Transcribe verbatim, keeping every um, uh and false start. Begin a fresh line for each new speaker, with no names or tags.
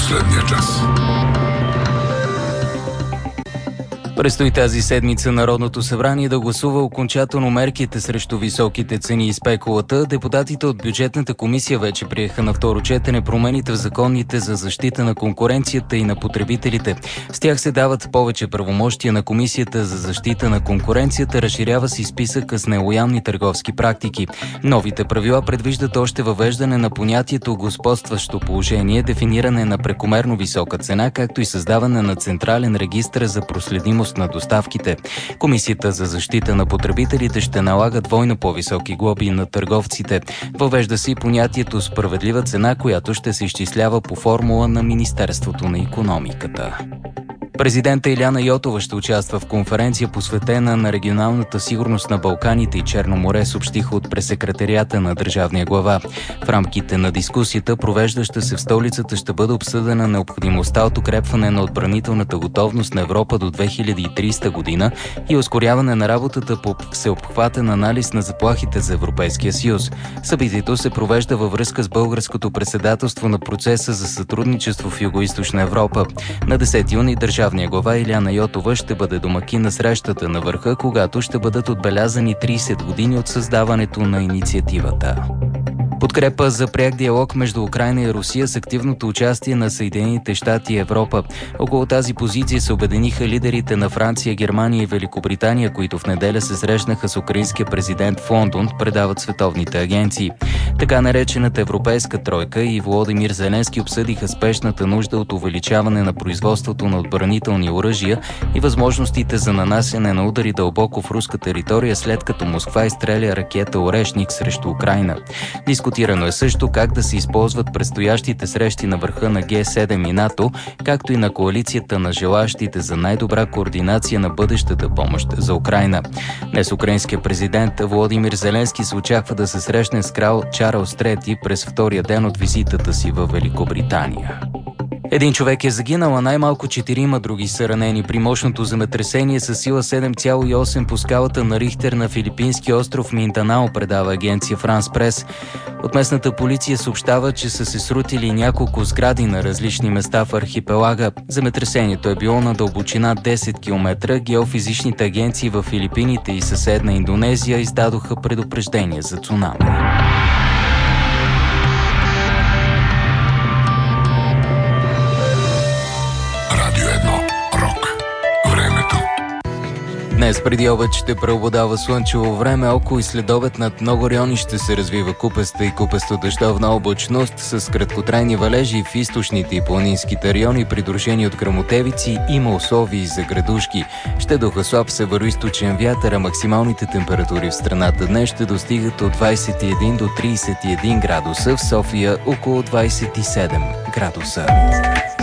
последния час.
Предстои тази седмица Народното събрание да гласува окончателно мерките срещу високите цени и спекулата. Депутатите от бюджетната комисия вече приеха на второ четене промените в законите за защита на конкуренцията и на потребителите. С тях се дават повече правомощия на Комисията за защита на конкуренцията, разширява се списъка с нелоялни търговски практики. Новите правила предвиждат още въвеждане на понятието господстващо положение, дефиниране на прекомерно висока цена, както и създаване на централен регистър за проследимост на доставките. Комисията за защита на потребителите ще налага двойно по-високи глоби на търговците. Въвежда се и понятието справедлива цена, която ще се изчислява по формула на Министерството на икономиката. Президента Илияна Йотова ще участва в конференция, посветена на регионалната сигурност на Балканите и Черно море, съобщиха от пресекретариата на държавния глава. В рамките на дискусията, провеждаща се в столицата, ще бъде обсъдена необходимостта от укрепване на отбранителната готовност на Европа до две хиляди и тридесета година и ускоряване на работата по всеобхватен анализ на заплахите за Европейския съюз. Събитието се провежда във връзка с българското председателство на процеса за сътрудничество в Югоизточна Европа. На десети юни държавният Държавния глава Илияна Йотова ще бъде домакин на срещата на върха, когато ще бъдат отбелязани тридесет години от създаването на инициативата. Подкрепа за пряк диалог между Украйна и Русия с активното участие на Съединените щати и Европа. Около тази позиция се обединиха лидерите на Франция, Германия и Великобритания, които в неделя се срещнаха с украинския президент в Лондон, предават световните агенции. Така наречената Европейска тройка и Володимир Зеленски обсъдиха спешната нужда от увеличаване на производството на отбранителни оръжия и възможностите за нанасяне на удари дълбоко в руска територия, след като Москва изстреля ракета Орешник срещу Украйна. Дискутирано е също как да се използват предстоящите срещи на върха на Г седем и НАТО, както и на коалицията на желащите за най-добра координация на бъдещата помощ за Украйна. Днес украинският президент Володимир Зеленски се очаква да се срещне с крал Чарлз трети през втория ден от визитата си във Великобритания. Един човек е загинал, а най-малко четирима други са ранени при мощното земетресение със сила седем цяло и осем по скалата на Рихтер на филипински остров Минданао, предава агенция Франс Прес. От местната полиция съобщава, че са се срутили няколко сгради на различни места в архипелага. Земетресението е било на дълбочина десет километра. Геофизичните агенции в Филипините и съседна Индонезия издадоха предупреждение за цунами. Днес преди обед ще преобладава слънчево време, около и следобед над много райони ще се развива купеста и купесто-дъждовна облачност с краткотрайни валежи в източните и планинските райони, придружени от гръмотевици, има условия за градушки. Ще духа слаб североизточен вятър, а максималните температури в страната днес ще достигат от двадесет и един до тридесет и един градуса, в София около двадесет и седем градуса.